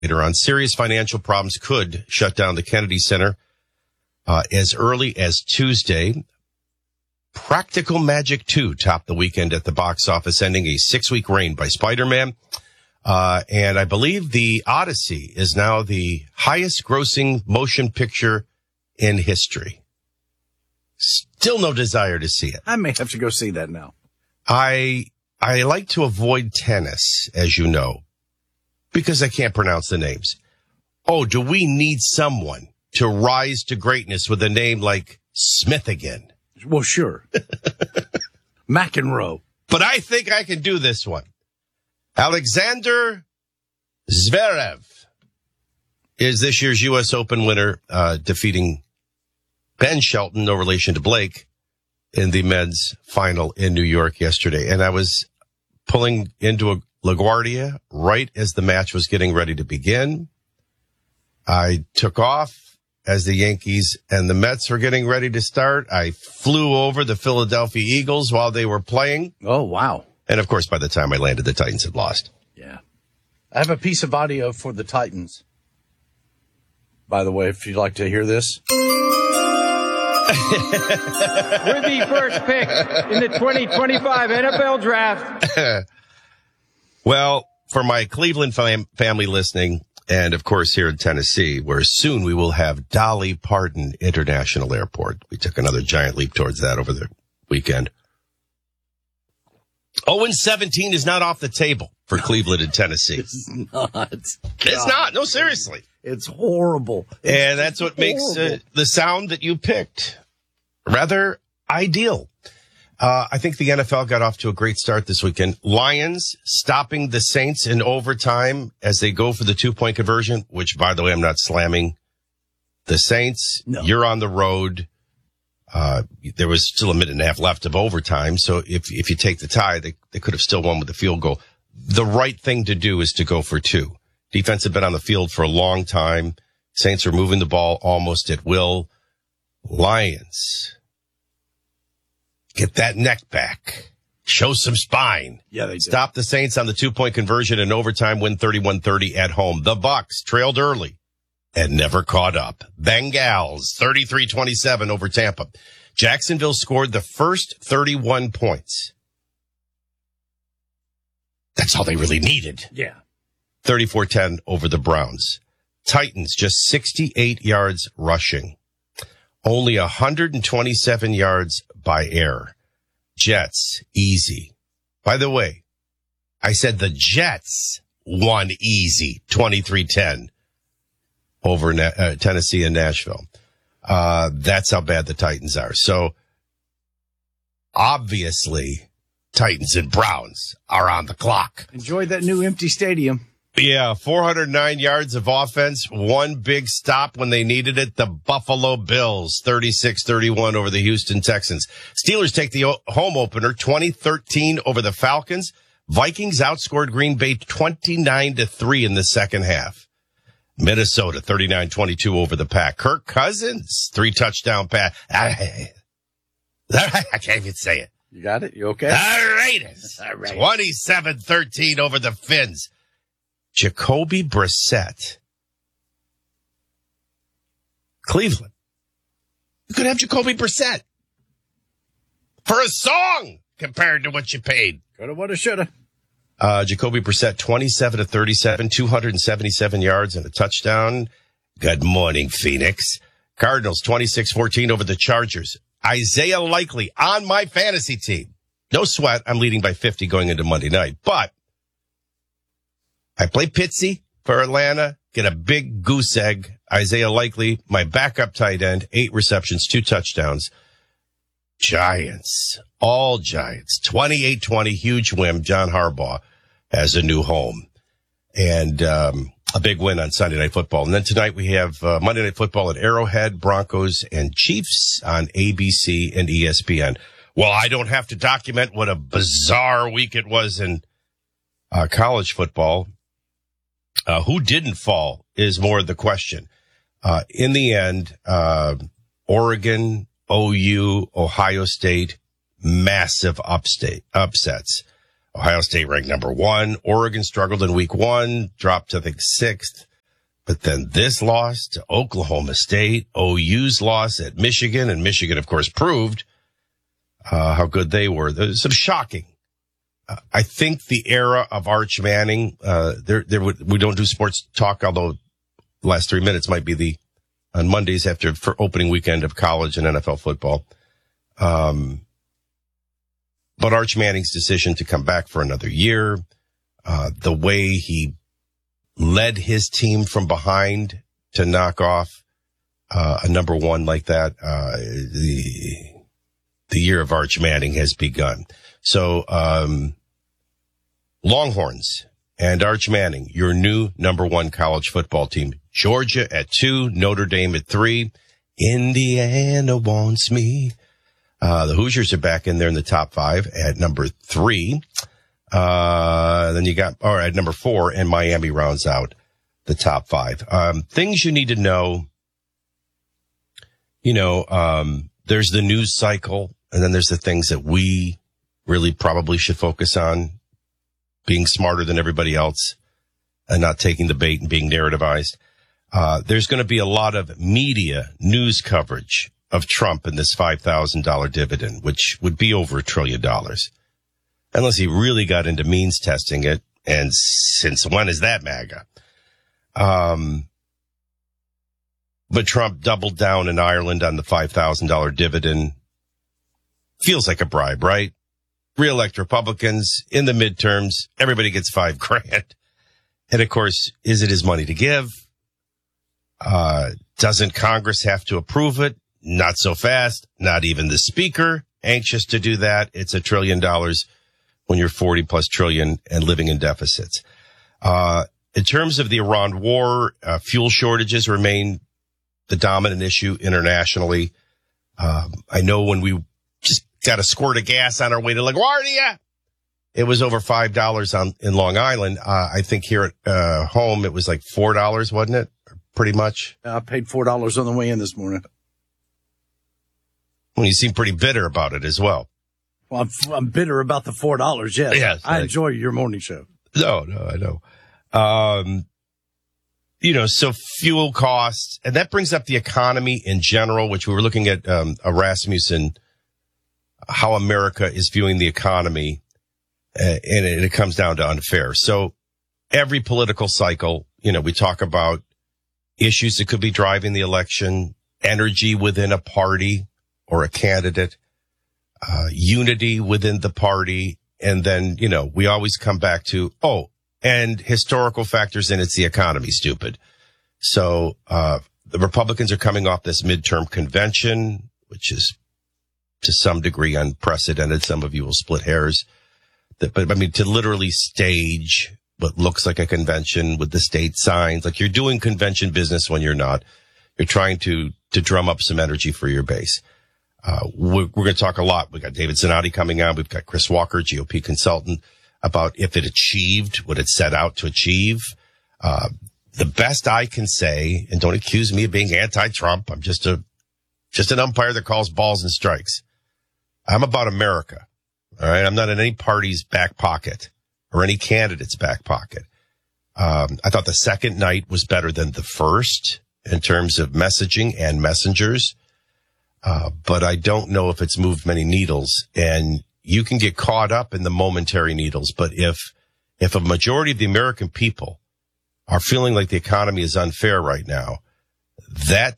later on. Serious financial problems could shut down the Kennedy Center as early as Tuesday. Practical Magic 2 topped the weekend at the box office, ending a 6-week reign by Spider-Man. And I believe the Odyssey is now the highest grossing motion picture in history. Still no desire to see it. I may have to go see that now. I like to avoid tennis, as you know, because I can't pronounce the names. Oh, do we need someone to rise to greatness with a name like Smith again? Well, sure. McEnroe. But I think I can do this one. Alexander Zverev is this year's U.S. Open winner, defeating Ben Shelton, no relation to Blake, in the men's final in New York yesterday. And I was pulling into a LaGuardia right as the match was getting ready to begin. I took off as the Yankees and the Mets were getting ready to start. I flew over the Philadelphia Eagles while they were playing. Oh, wow. And, of course, by the time I landed, the Titans had lost. Yeah. I have a piece of audio for the Titans. By the way, if you'd like to hear this. We're the first pick in the 2025 NFL Draft. Well, for my Cleveland family listening, and, of course, here in Tennessee, where soon we will have Dolly Parton International Airport. We took another giant leap towards that over the weekend. 0-17 is not off the table for Cleveland and Tennessee. It's not. It's not. No, seriously. It's horrible. And that's what makes the sound that you picked rather ideal. I think the NFL got off to a great start this weekend. Lions stopping the Saints in overtime as they go for the 2-point conversion, which, by the way, I'm not slamming the Saints. No. You're on the road. There was still a minute and a half left of overtime. So if you take the tie, they could have still won with the field goal. The right thing to do is to go for 2. Defense had been on the field for a long time. Saints are moving the ball almost at will. Lions, get that neck back. Show some spine. Yeah, they did. Stop the Saints on the 2-point conversion in overtime, win 31-30 at home. The Bucs trailed early and never caught up. Bengals 33-27 over Tampa. Jacksonville scored the first 31 points. That's all they really needed. Yeah. 34-10 over the Browns. Titans just 68 yards rushing. Only 127 yards by air. Jets, easy. By the way, I said the Jets won easy, 23-10 over Tennessee and Nashville. That's how bad the Titans are. So, obviously, Titans and Browns are on the clock. Enjoy that new empty stadium. Yeah, 409 yards of offense, one big stop when they needed it. The Buffalo Bills, 36-31 over the Houston Texans. Steelers take the home opener, 20-13 over the Falcons. Vikings outscored Green Bay 29-3 in the second half. Minnesota, 39-22 over the Pack. Kirk Cousins, 3-touchdown pass. I can't even say it. You got it? You okay? The Raiders, 27-13 over the Finns. Jacoby Brissett. Cleveland. You could have Jacoby Brissett for a song compared to what you paid. Coulda, woulda, shoulda. Jacoby Brissett, 27-37, 277 yards and a touchdown. Good morning, Phoenix. Cardinals, 26-14 over the Chargers. Isaiah Likely on my fantasy team. No sweat. I'm leading by 50 going into Monday night, but I play Pitsy for Atlanta, get a big goose egg. Isaiah Likely, my backup tight end, 8 receptions, 2 touchdowns. Giants, all Giants, 28-20, huge win. John Harbaugh has a new home. And a big win on Sunday Night Football. And then tonight we have Monday Night Football at Arrowhead, Broncos and Chiefs on ABC and ESPN. Well, I don't have to document what a bizarre week it was in college football. Who didn't fall is more the question. In the end, Oregon, OU, Ohio State, massive upsets. Ohio State ranked number 1. Oregon struggled in week 1, dropped to, I think, 6th. But then this loss to Oklahoma State, OU's loss at Michigan, and Michigan, of course, proved how good they were. There's some shocking. I think the era of Arch Manning, we don't do sports talk, although the last 3 minutes might be on Mondays for opening weekend of college and NFL football. But Arch Manning's decision to come back for another year, the way he led his team from behind to knock off a number one like that, the year of Arch Manning has begun. So, Longhorns and Arch Manning, your new number one college football team. Georgia at 2, Notre Dame at 3. Indiana wants me. The Hoosiers are back in there in the top 5 at number 3. Then you got, at number 4, and Miami rounds out the top 5. Things you need to know, there's the news cycle, and then there's the things that we really probably should focus on, being smarter than everybody else and not taking the bait and being narrativized. There's going to be a lot of media news coverage of Trump and this $5,000 dividend, which would be over $1 trillion. Unless he really got into means testing it. And since when is that, MAGA? But Trump doubled down in Ireland on the $5,000 dividend. Feels like a bribe, right? Re-elect Republicans in the midterms. Everybody gets $5,000. And of course, is it his money to give? Doesn't Congress have to approve it? Not so fast. Not even the speaker anxious to do that. It's $1 trillion when you're 40 plus trillion and living in deficits. In terms of the Iran war, fuel shortages remain the dominant issue internationally. I know when we just got a squirt of gas on our way to LaGuardia, it was over $5 in Long Island. I think here at home it was like $4, wasn't it? Pretty much. I paid $4 on the way in this morning. Well, you seem pretty bitter about it as well. Well, I'm bitter about the $4. Yes. Yes, I enjoy your morning show. No, I know. So fuel costs, and that brings up the economy in general, which we were looking at, Rasmussen, how America is viewing the economy, and it comes down to unfair. So every political cycle, we talk about issues that could be driving the election, energy within a party or a candidate, unity within the party. And then, we always come back to, and historical factors, and it's the economy, stupid. So, the Republicans are coming off this midterm convention, which is to some degree unprecedented. Some of you will split hairs. But to literally stage what looks like a convention with the state signs, like you're doing convention business when you're not. You're trying to drum up some energy for your base. We're going to talk a lot. We got David Zanotti coming on. We've got Chris Walker, GOP consultant, about if it achieved what it set out to achieve. The best I can say, and don't accuse me of being anti-Trump. I'm just an umpire that calls balls and strikes. I'm about America. All right. I'm not in any party's back pocket or any candidate's back pocket. I thought the second night was better than the first in terms of messaging and messengers. But I don't know if it's moved many needles, and you can get caught up in the momentary needles. But if a majority of the American people are feeling like the economy is unfair right now, that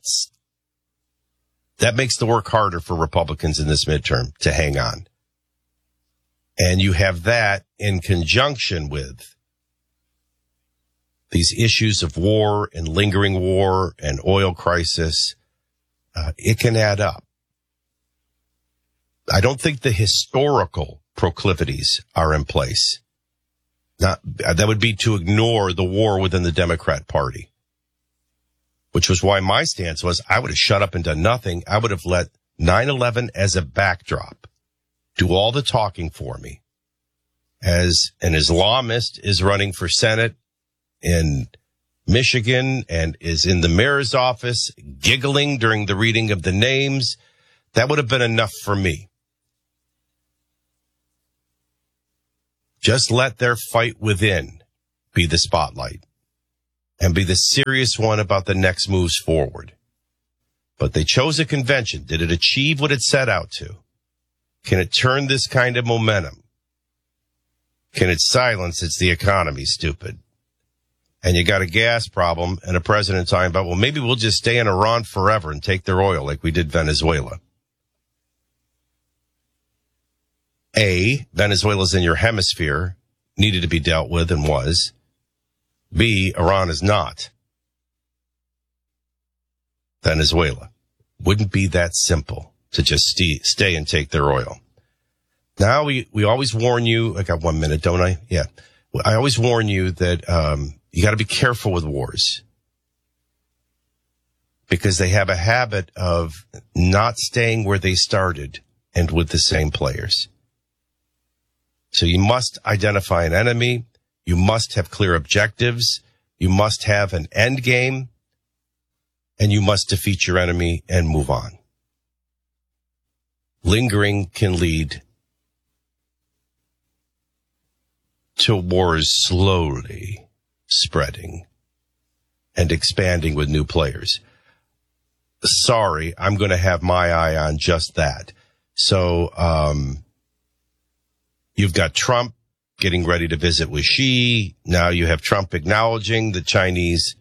makes the work harder for Republicans in this midterm to hang on. And you have that in conjunction with these issues of war and lingering war and oil crisis. It can add up. I don't think the historical proclivities are in place. That would be to ignore the war within the Democrat Party, which was why my stance was I would have shut up and done nothing. I would have let 9/11 as a backdrop do all the talking for me. As an Islamist is running for Senate in Michigan and is in the mayor's office giggling during the reading of the names, that would have been enough for me. Just let their fight within be the spotlight. and be the serious one about the next moves forward. But they chose a convention. Did it achieve what it set out to? Can it turn this kind of momentum? Can it silence it's the economy, stupid? And you got a gas problem and a president talking about, well, maybe we'll just stay in Iran forever and take their oil like we did Venezuela. A, Venezuela's in your hemisphere, needed to be dealt with and was. B, Iran is not Venezuela. Wouldn't be that simple to just stay and take their oil. Now we always warn you, I got 1 minute, don't I? Yeah. I always warn you that, you got to be careful with wars because they have a habit of not staying where they started and with the same players. So you must identify an enemy. You must have clear objectives. You must have an end game, and you must defeat your enemy and move on. Lingering can lead to wars slowly spreading and expanding with new players. Sorry, I'm going to have my eye on just that. So, you've got Trump getting ready to visit with Xi. Now you have Trump acknowledging the Chinese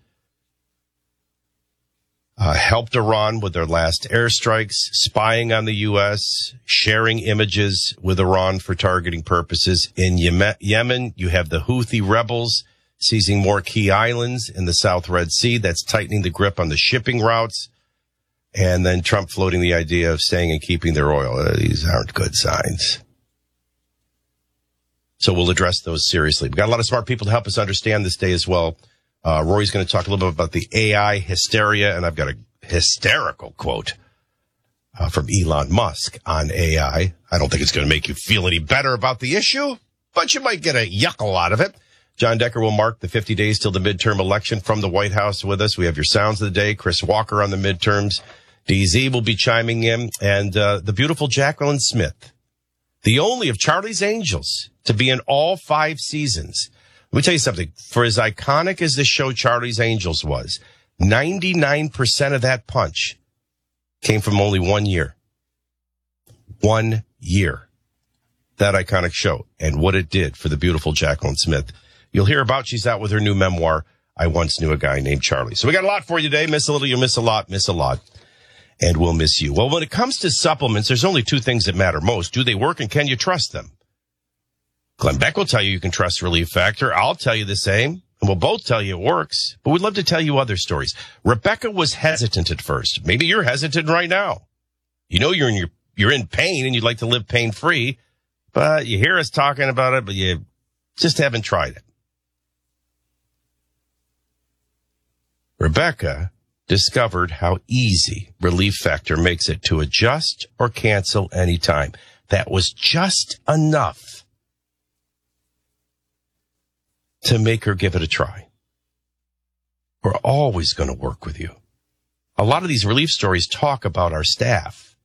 helped Iran with their last airstrikes, spying on the U.S., sharing images with Iran for targeting purposes. In Yemen, you have the Houthi rebels seizing more key islands in the South Red Sea. That's tightening the grip on the shipping routes. And then Trump floating the idea of staying and keeping their oil. These aren't good signs. So we'll address those seriously. We've got a lot of smart people to help us understand this day as well. Rory's going to talk a little bit about the AI hysteria, and I've got a hysterical quote from Elon Musk on AI. I don't think it's going to make you feel any better about the issue, but you might get a yuckle out of it. John Decker will mark the 50 days till the midterm election from the White House with us. We have your sounds of the day. Chris Walker on the midterms. DZ will be chiming in, and the beautiful Jacqueline Smith, the only of Charlie's Angels to be in all 5 seasons. Let me tell you something. For as iconic as the show Charlie's Angels was, 99% of that punch came from only 1 year. 1 year. That iconic show and what it did for the beautiful Jacqueline Smith. You'll hear about, she's out with her new memoir, I Once Knew a Guy Named Charlie. So we got a lot for you today. Miss a little, you'll miss a lot, and we'll miss you. Well, when it comes to supplements, there's only 2 things that matter most. Do they work and can you trust them? Glenn Beck will tell you can trust Relief Factor. I'll tell you the same, and we'll both tell you it works. But we'd love to tell you other stories. Rebecca was hesitant at first. Maybe you're hesitant right now. You know you're in pain and you'd like to live pain-free, but you hear us talking about it, but you just haven't tried it. Rebecca discovered how easy Relief Factor makes it to adjust or cancel anytime. That was just enough to make her give it a try. We're always going to work with you. A lot of these relief stories talk about our staff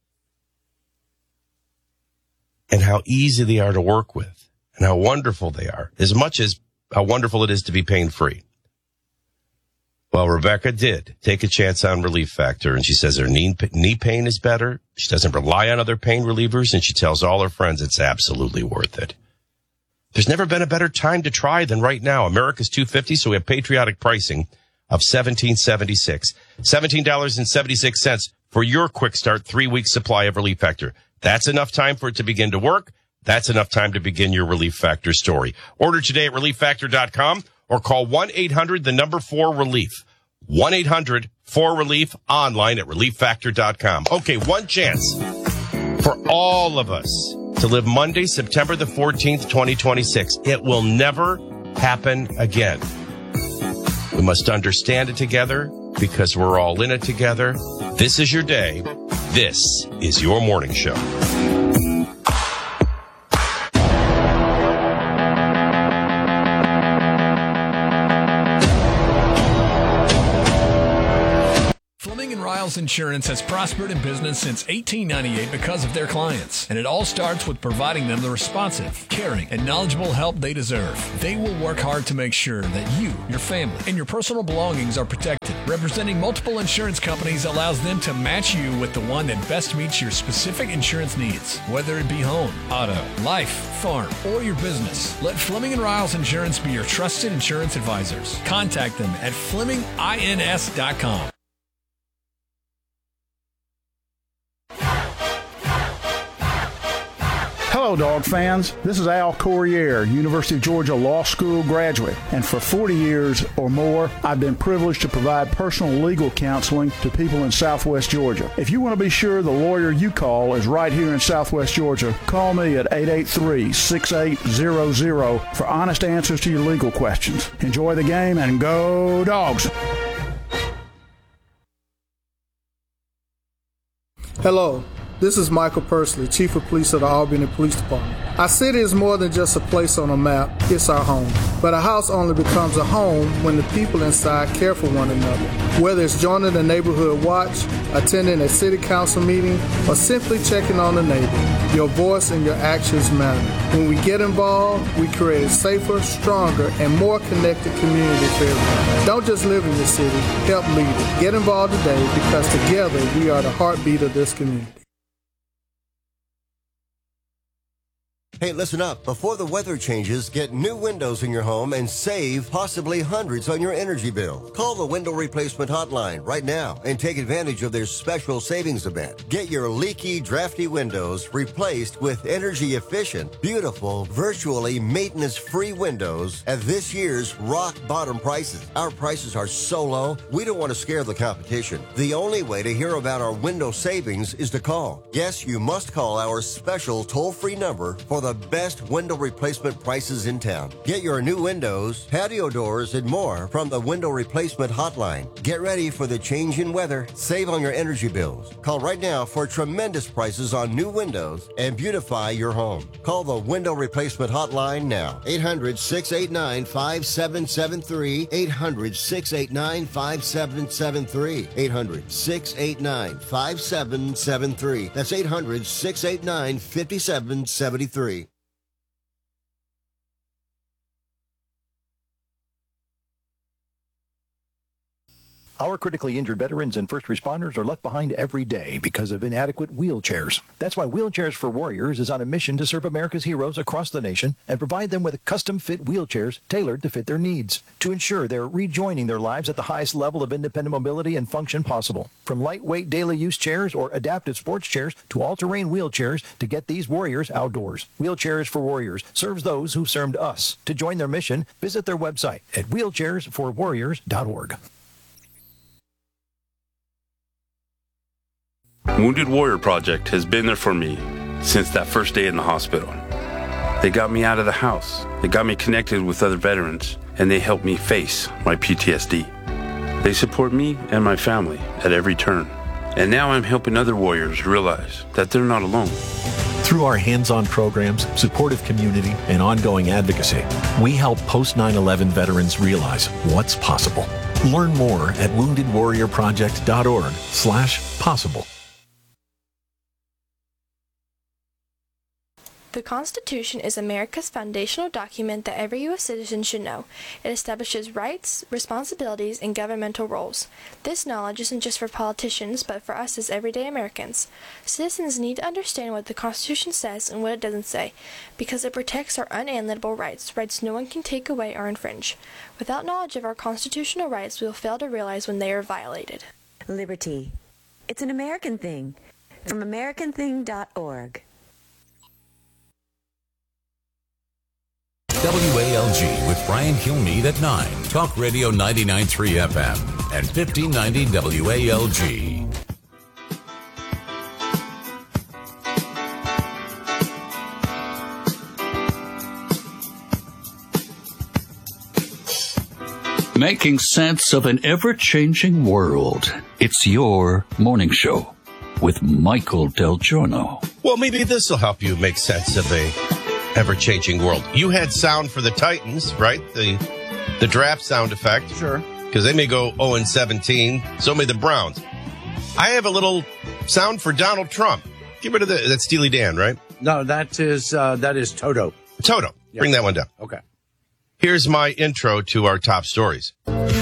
and how easy they are to work with and how wonderful they are, as much as how wonderful it is to be pain-free. Well, Rebecca did take a chance on Relief Factor, and she says her knee pain is better. She doesn't rely on other pain relievers, and she tells all her friends it's absolutely worth it. There's never been a better time to try than right now. America's $2.50, so we have patriotic pricing of $17.76. $17.76 for your quick start 3-week supply of Relief Factor. That's enough time for it to begin to work. That's enough time to begin your Relief Factor story. Order today at ReliefFactor.com or call 1-800-4-RELIEF. 1-800-4-RELIEF online at ReliefFactor.com. Okay, one chance for all of us to live Monday, September the 14th, 2026. It will never happen again. We must understand it together because we're all in it together. This is your day. This is your morning show. Riles Insurance has prospered in business since 1898 because of their clients. And it all starts with providing them the responsive, caring, and knowledgeable help they deserve. They will work hard to make sure that you, your family, and your personal belongings are protected. Representing multiple insurance companies allows them to match you with the one that best meets your specific insurance needs. Whether it be home, auto, life, farm, or your business, let Fleming & Riles Insurance be your trusted insurance advisors. Contact them at FlemingINS.com. Hello, dog fans. This is Al Corriere, University of Georgia Law School graduate. And for 40 years or more, I've been privileged to provide personal legal counseling to people in Southwest Georgia. If you want to be sure the lawyer you call is right here in Southwest Georgia, call me at 883-6800 for honest answers to your legal questions. Enjoy the game and go Dogs! Hello. This is Michael Pursley, Chief of Police of the Albany Police Department. Our city is more than just a place on a map, it's our home. But a house only becomes a home when the people inside care for one another. Whether it's joining the neighborhood watch, attending a city council meeting, or simply checking on a neighbor, your voice and your actions matter. When we get involved, we create a safer, stronger, and more connected community for everyone. Don't just live in your city, help lead it. Get involved today because together we are the heartbeat of this community. Hey, listen up. Before the weather changes, get new windows in your home and save possibly hundreds on your energy bill. Call the Window Replacement Hotline right now and take advantage of their special savings event. Get your leaky, drafty windows replaced with energy-efficient, beautiful, virtually maintenance-free windows at this year's rock-bottom prices. Our prices are so low, we don't want to scare the competition. The only way to hear about our window savings is to call. Yes, you must call our special toll-free number for the best window replacement prices in town. Get your new windows, patio doors, and more from the Window Replacement Hotline. Get ready for the change in weather. Save on your energy bills. Call right now for tremendous prices on new windows and beautify your home. Call the Window Replacement Hotline now. 800-689-5773. 800-689-5773. 800-689-5773. That's 800-689-5773. Our critically injured veterans and first responders are left behind every day because of inadequate wheelchairs. That's why Wheelchairs for Warriors is on a mission to serve America's heroes across the nation and provide them with custom-fit wheelchairs tailored to fit their needs to ensure they're rejoining their lives at the highest level of independent mobility and function possible. From lightweight daily use chairs or adaptive sports chairs to all-terrain wheelchairs to get these warriors outdoors. Wheelchairs for Warriors serves those who served us. To join their mission, visit their website at wheelchairsforwarriors.org. Wounded Warrior Project has been there for me since that first day in the hospital. They got me out of the house, they got me connected with other veterans, and they helped me face my PTSD. They support me and my family at every turn. And now I'm helping other warriors realize that they're not alone. Through our hands-on programs, supportive community, and ongoing advocacy, we help post-9/11 veterans realize what's possible. Learn more at woundedwarriorproject.org/possible. The Constitution is America's foundational document that every U.S. citizen should know. It establishes rights, responsibilities, and governmental roles. This knowledge isn't just for politicians, but for us as everyday Americans. Citizens need to understand what the Constitution says and what it doesn't say, because it protects our unalienable rights, rights no one can take away or infringe. Without knowledge of our constitutional rights, we will fail to realize when they are violated. Liberty. It's an American thing. From AmericanThing.org. WALG with Brian Kilmeade at 9. Talk Radio 99.3 FM and 1590 WALG. Making sense of an ever-changing world. It's your morning show with Michael Del Giorno. Well, maybe this will help you make sense of a ever-changing world. You had sound for the Titans, right? The draft sound effect. Sure. Because they may go 0-17. So may the Browns. I have a little sound for Donald Trump. Get rid of that's Steely Dan, right? No, that is Toto. Toto. Yeah. Bring that one down. Okay. Here's my intro to our top stories.